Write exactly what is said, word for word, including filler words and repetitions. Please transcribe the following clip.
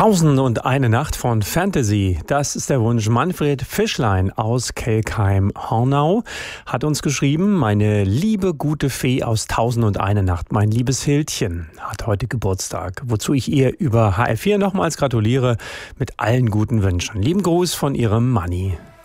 Tausend und eine Nacht von Fantasy, das ist der Wunsch. Manfred Fischlein aus Kelkheim-Hornau hat uns geschrieben: Meine liebe gute Fee aus Tausend und eine Nacht, mein liebes Hildchen, hat heute Geburtstag, wozu ich ihr über H R vier nochmals gratuliere mit allen guten Wünschen. Lieben Gruß von ihrem Manni.